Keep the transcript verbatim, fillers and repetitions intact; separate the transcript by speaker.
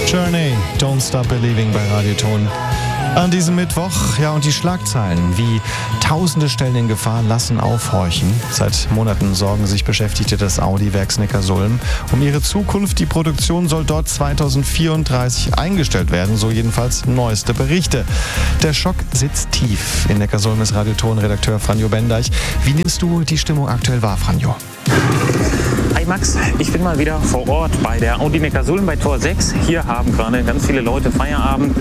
Speaker 1: Journey, Don't Stop Believing bei Radioton. An diesem Mittwoch, ja, und die Schlagzeilen wie tausende Stellen in Gefahr lassen aufhorchen. Seit Monaten sorgen sich Beschäftigte des Audi-Werks Neckarsulm um ihre Zukunft. Die Produktion soll dort zweitausendvierunddreißig eingestellt werden, so jedenfalls neueste Berichte. Der Schock sitzt tief. In Neckarsulm ist Radioton-Redakteur Franjo Bendeich. Wie nimmst du die Stimmung aktuell wahr, Franjo?
Speaker 2: Hi Max, ich bin mal wieder vor Ort bei der Audi Neckarsulm bei Tor sechs. Hier haben gerade ganz viele Leute Feierabend.